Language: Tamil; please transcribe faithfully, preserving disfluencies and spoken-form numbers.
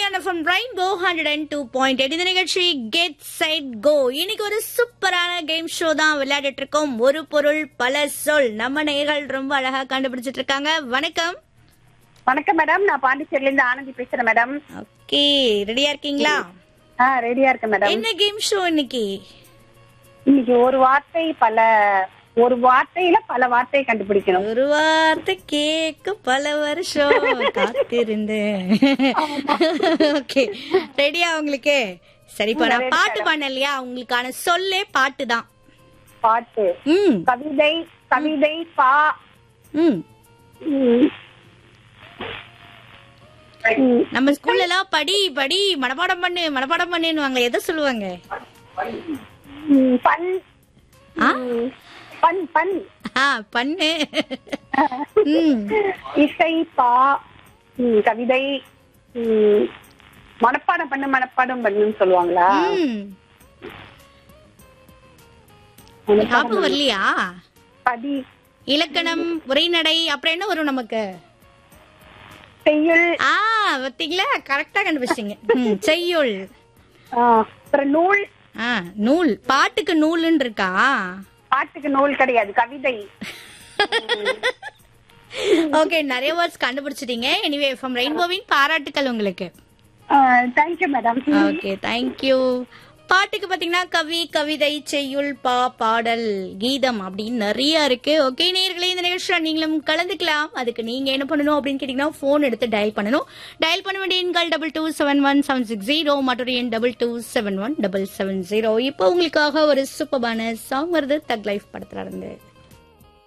from Rainbow one oh two point eight. இந்த நிகழ்ச்சி கெட் செட் கோ. இன்னைக்கு ஒரு சூப்பரான கேம் ஷோ தான் விளையாடிட்டு இருக்கோம். ஒரு பொருள் பல சொல். நம்ம நேயர்கள் ரொம்ப அழகா கண்டுபிடிச்சிட்டு இருக்காங்க. வணக்கம். வணக்கம் மேடம், நான் பாண்டிச்சேரியில இருந்து ஆனந்தி பேசுறேன் மேடம். ஓகே, ரெடியா இருக்கீங்களா? ஆ ரெடியா இருக்கேன் மேடம். என்ன கேம் ஷோ இன்னைக்கு? இன்னைக்கு ஒரு வார்த்தை பல ஒரு வார்த்தையில பல வார்த்தை கண்டுபிடிக்கணும். ஒரு வார்த்தை கேட்க பல வருஷம் காத்திருந்தேன். ஓகே, ரெடியா உங்களுக்கு? சரிப்பா, நான் பாட்டு பண்ணலையா? உங்களுக்கான சொல்லே பாட்டு தான். பாட்டு, ம் கவிதை, கவிதை, பா, ம் ம், ம், நம்ம ஸ்கூல்ல எல்லாம் படி படி மனப்பாடம் பண்ணு மனப்பாடம் பண்ணுவாங்க. எதை சொல்லுவாங்க? ம், பண், ஆ? ம், பண் பண் ஆ, பண்ணு. ம் இசை, பா, ம், கவிதை, ம், மனப்பாடம் பண்ணு மனப்பாடம் பண்ணுன்னு சொல்லுவாங்களா? ம் மனப்பாடம் ஞாபகம் வரலையா? படி, இலக்கணம், உரைநடை, அப்புறம் என்ன வரும் நமக்கு? செய்யுள், ஆ, பாத்தீங்களா, கரெக்டா கண்டுபிடிச்சிங்க. ம், செய்யுள். ஆ, அப்புறம் நூல். ஆ, நூல். பாட்டுக்கு நூலுன்னு இருக்கா? பாட்டுக்கு நூல் கிடையாது, கவிதை. ஓகே, நிறைய வேர்ட்ஸ் கண்டுபிடிச்சிட்டீங்க. எனிவே ஃப்ரம் ரெயின்போவின் பாராட்டுக்கள் உங்களுக்கு. Thank you madam. Okay, thank you. பாட்டுக்கு பாத்தீங்கன்னா கவி, கவிதை, செய்யுள், பா, பாடல், கீதம் அப்படின்னு நிறைய இருக்கு. ஓகே நேயர்களே, இந்த நிகழ்ச்சியில நீங்களும் கலந்துக்கலாம். அதுக்கு நீங்க என்ன பண்ணணும் அப்படின்னு கேட்டீங்கன்னா போன் எடுத்து டயல் பண்ணணும். டயல் பண்ண வேண்டிய எண்கள் double two seven one seven six zero மற்றொரு எண் double two seven one double seven zero. இப்போ உங்களுக்காக ஒரு சூப்பரான சாங் வருது, தக் லைஃப் படத்துல இருந்து.